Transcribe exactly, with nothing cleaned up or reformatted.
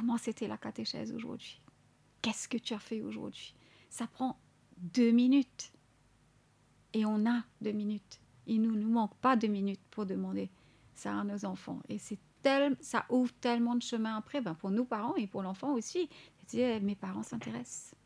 comment c'était la catéchèse aujourd'hui? Qu'est-ce que tu as fait aujourd'hui? Ça prend deux minutes. Et on a deux minutes. Il ne nous manque pas deux minutes pour demander ça à nos enfants. Et c'est tel, ça ouvre tellement de chemin après, ben pour nous parents et pour l'enfant aussi. C'est-à-dire, mes parents s'intéressent.